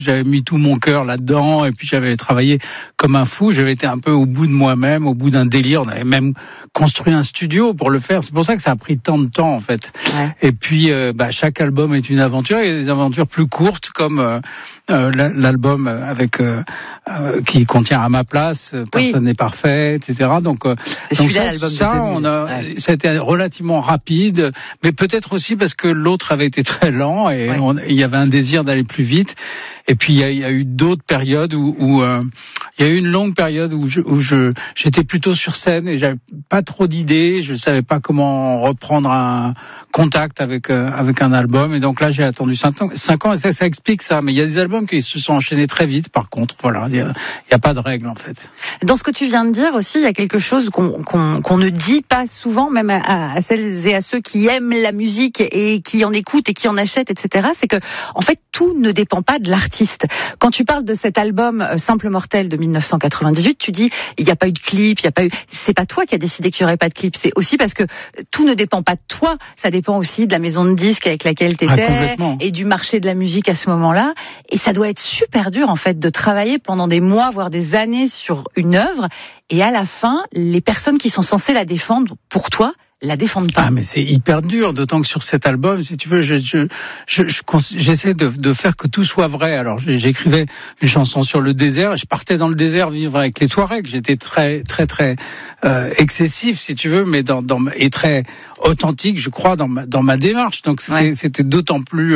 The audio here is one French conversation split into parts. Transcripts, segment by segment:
J'avais mis tout mon cœur là-dedans et puis j'avais travaillé comme un fou. J'avais été un peu au bout de moi-même, au bout d'un délire. On avait même construit un studio pour le faire. C'est pour ça que ça a pris tant de temps en fait. Ouais. Et puis chaque album est une aventure. Il y a des aventures plus courtes comme l'album qui contient À ma place, Personne n'est parfait, etc. Donc ça a été relativement rapide, mais peut-être aussi parce que l'autre avait été très lent et il y avait un désir d'aller plus vite. Et puis il y a eu d'autres périodes où il y a eu une longue période où j'étais plutôt sur scène et j'avais pas trop d'idées, je savais pas comment reprendre un contact avec un album, et donc là j'ai attendu 5 ans et ça explique ça. Mais il y a des albums qui se sont enchaînés très vite par contre, voilà, il y a pas de règle en fait. Dans ce que tu viens de dire aussi, il y a quelque chose qu'on ne dit pas souvent, même à celles et à ceux qui aiment la musique et qui en écoutent et qui en achètent, etc. C'est que en fait tout ne dépend pas de l'artiste. Quand tu parles de cet album Simple Mortel de 1998, tu dis il n'y a pas eu de clip, c'est pas toi qui as décidé qu'il n'y aurait pas de clip, c'est aussi parce que tout ne dépend pas de toi, ça dépend aussi de la maison de disques avec laquelle tu étais et du marché de la musique à ce moment-là, et ça doit être super dur en fait de travailler pendant des mois voire des années sur une œuvre et à la fin les personnes qui sont censées la défendre pour toi la défendent pas. Ah mais c'est hyper dur, d'autant que sur cet album, si tu veux, j'essaie de faire que tout soit vrai. Alors j'écrivais une chanson sur le désert, je partais dans le désert vivre avec les Touaregs. J'étais très excessif, si tu veux, mais et très authentique, je crois, dans ma démarche. Donc c'était d'autant plus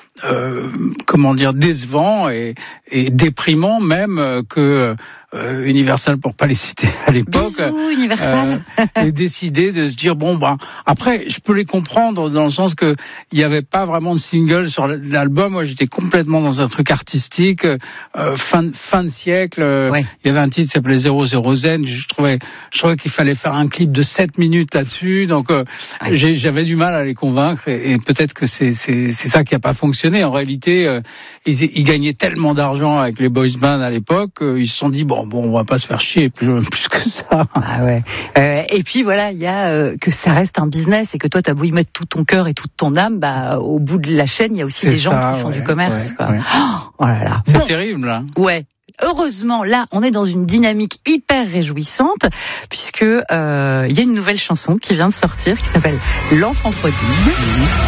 décevant et déprimant même que Universal, pour pas les citer à l'époque, Universal, et décidé de se dire après je peux les comprendre dans le sens que il y avait pas vraiment de single sur l'album. Moi j'étais complètement dans un truc artistique, fin de siècle. Il y avait un titre qui s'appelait 00 Zen. Je trouvais qu'il fallait faire un clip de 7 minutes là-dessus, donc j'avais du mal à les convaincre et peut-être que c'est ça qui a pas fonctionné. En réalité ils gagnaient tellement d'argent avec les boys bands à l'époque, ils se sont dit on va pas se faire chier plus que ça. Ah ouais. Et puis voilà, il y a que ça reste un business et que toi t'as beau y mettre tout ton cœur et toute ton âme, au bout de la chaîne il y a aussi des gens qui font du commerce. Quoi. Oh là là. C'est terrible là. Ouais. Heureusement, là, on est dans une dynamique hyper réjouissante puisque il y a une nouvelle chanson qui vient de sortir qui s'appelle L'Enfant Prodigue.